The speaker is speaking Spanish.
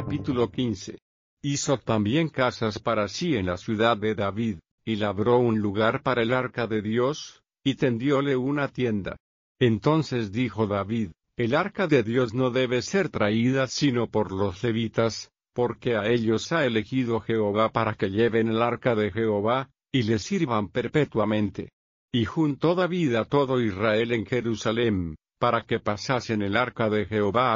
Capítulo 15. Hizo también casas para sí en la ciudad de David, y labró un lugar para el arca de Dios, y tendióle una tienda. Entonces dijo David: el arca de Dios no debe ser traída sino por los levitas, porque a ellos ha elegido Jehová para que lleven el arca de Jehová, y le sirvan perpetuamente. Y juntó David a todo Israel en Jerusalem, para que pasasen el arca de Jehová